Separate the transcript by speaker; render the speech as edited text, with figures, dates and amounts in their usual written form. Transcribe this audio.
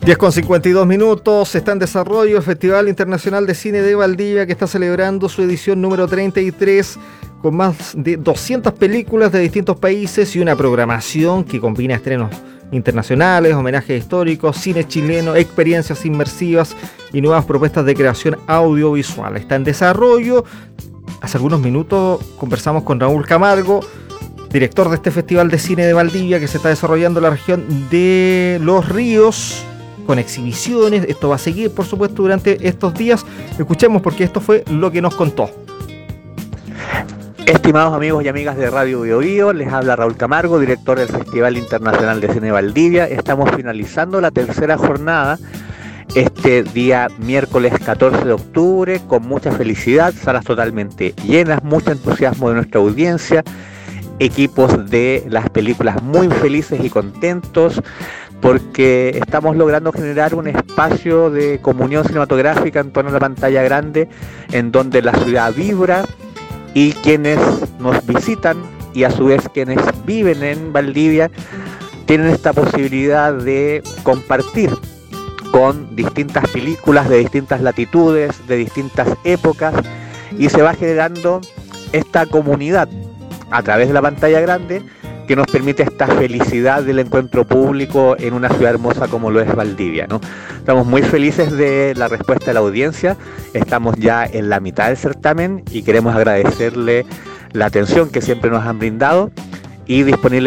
Speaker 1: 10:52, está en desarrollo el Festival Internacional de Cine de Valdivia, que está celebrando su edición número 33, con más de 200 películas de distintos países y una programación que combina estrenos internacionales, homenajes históricos, cine chileno, experiencias inmersivas y nuevas propuestas de creación audiovisual. Está en desarrollo. Hace algunos minutos conversamos con Raúl Camargo, director de este Festival de Cine de Valdivia, que se está desarrollando en la región de Los Ríos, con exhibiciones. Esto va a seguir, por supuesto, durante estos días. Escuchemos, porque esto fue lo que nos contó.
Speaker 2: Estimados amigos y amigas de Radio Bio Bio, les habla Raúl Camargo, director del Festival Internacional de Cine de Valdivia. Estamos finalizando la tercera jornada este día miércoles 14 de octubre con mucha felicidad, salas totalmente llenas, mucho entusiasmo de nuestra audiencia, equipos de las películas muy felices y contentos, porque estamos logrando generar un espacio de comunión cinematográfica en torno a la pantalla grande, en donde la ciudad vibra y quienes nos visitan y a su vez quienes viven en Valdivia tienen esta posibilidad de compartir con distintas películas de distintas latitudes, de distintas épocas, y se va generando esta comunidad a través de la pantalla grande que nos permite esta felicidad del encuentro público en una ciudad hermosa como lo es Valdivia, ¿no? Estamos muy felices de la respuesta de la audiencia. Estamos ya en la mitad del certamen y queremos agradecerle la atención que siempre nos han brindado y disponible